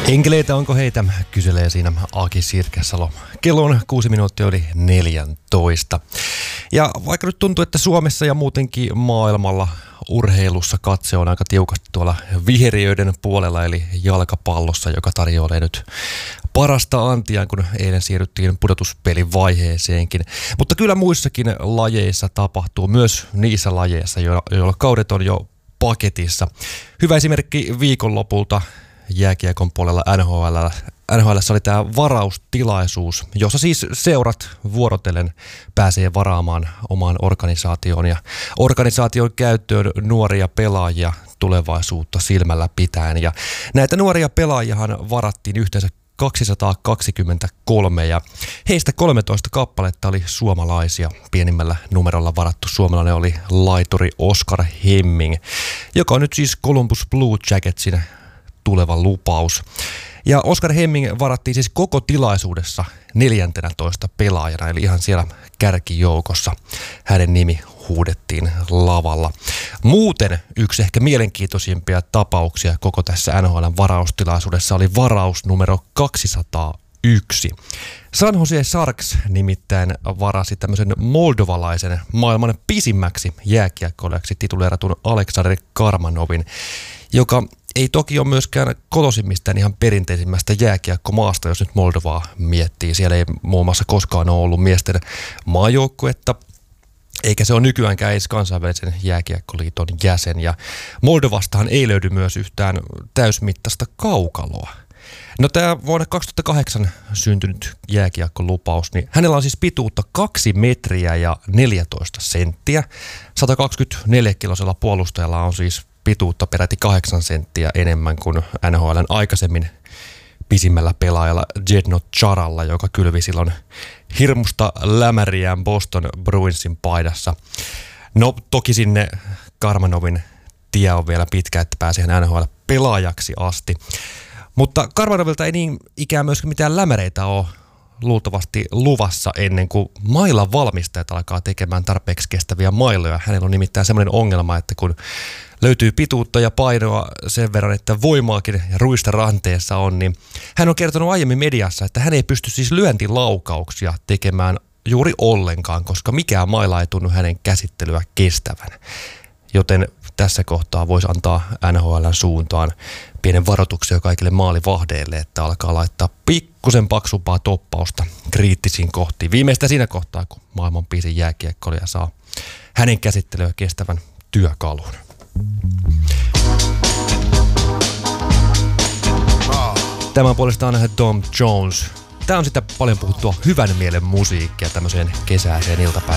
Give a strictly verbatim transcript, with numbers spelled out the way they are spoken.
Enkeleitä onko heitä, kyselee siinä Aki Sirkesalo. Kello on kuusi minuuttia yli neljäntoista. Ja vaikka nyt tuntuu, että Suomessa ja muutenkin maailmalla urheilussa katse on aika tiukasti tuolla viheriöiden puolella, eli jalkapallossa, joka tarjoaa nyt parasta antiaan, kun eilen siirryttiin pudotuspelin vaiheeseenkin. Mutta kyllä muissakin lajeissa tapahtuu, myös niissä lajeissa, joilla kaudet on jo paketissa. Hyvä esimerkki viikonlopulta jääkiekon puolella N H L. N H L:ssä oli tämä varaustilaisuus, jossa siis seurat vuorotellen pääsee varaamaan omaan organisaatioon ja organisaation käyttöön nuoria pelaajia tulevaisuutta silmällä pitäen. Ja näitä nuoria pelaajiahan varattiin yhteensä kaksisataakaksikymmentäkolme ja heistä kolmetoista kappaletta oli suomalaisia. Pienimmällä numerolla varattu suomalainen oli laituri Oskar Hemming, joka on nyt siis Columbus Blue Jacketsin tuleva lupaus. Ja Oskar Hemming varattiin siis koko tilaisuudessa neljäntenätoista pelaajana, eli ihan siellä kärkijoukossa hänen nimi huudettiin lavalla. Muuten yksi ehkä mielenkiintoisimpia tapauksia koko tässä N H L:n varaustilaisuudessa oli varaus numero kaksisataayksi. San Jose Sharks nimittäin varasi tämmöisen moldovalaisen maailman pisimmäksi jääkiekkoilijaksi tituleeratun Aleksandr Karmanovin, joka ei toki ole myöskään kolosimmista ihan perinteisimmästä jääkiekkomaasta, jos nyt Moldovaa miettii. Siellä ei muun muassa koskaan ole ollut miesten maajoukkuetta, eikä se ole nykyäänkään edes kansainvälisen jääkiekkoliiton jäsen. Ja Moldovastahan ei löydy myös yhtään täysmittaista kaukaloa. No tämä vuonna kaksituhattakahdeksan syntynyt jääkiekkolupaus, niin hänellä on siis pituutta kaksi metriä ja neljätoista senttiä. sata kaksikymmentäneljä kilosella puolustajalla on siis pituutta peräti kahdeksan senttiä enemmän kuin N H L:n aikaisemmin pisimmällä pelaajalla Zdeno Charalla, joka kylvi silloin hirmusta lämäriään Boston Bruinsin paidassa. No toki sinne Karmanovin tie on vielä pitkä, että pääsee N H L-pelaajaksi asti. Mutta Karmanovilta ei niin ikään myöskään mitään lämäreitä ole luultavasti luvassa ennen kuin mailan valmistajat alkaa tekemään tarpeeksi kestäviä mailoja. Hänellä on nimittäin sellainen ongelma, että kun löytyy pituutta ja painoa sen verran, että voimaakin ja ruista ranteessa on, niin hän on kertonut aiemmin mediassa, että hän ei pysty siis lyöntilaukauksia tekemään juuri ollenkaan, koska mikään maila ei tunnu hänen käsittelyä kestävän. Joten tässä kohtaa voisi antaa N H L:n suuntaan pienen varoituksen jo kaikille maalivahdeille, että alkaa laittaa pikkusen paksumpaa toppausta kriittisiin kohtiin. Viimeistä siinä kohtaa, kun maailman pisin jääkiekkoilija saa hänen käsittelyä kestävän työkalun. Tämän puolestaan Tom Jones. Tämä on sitä paljon puhuttua hyvän mielen musiikkia tämmöiseen kesäiseen iltapäivään.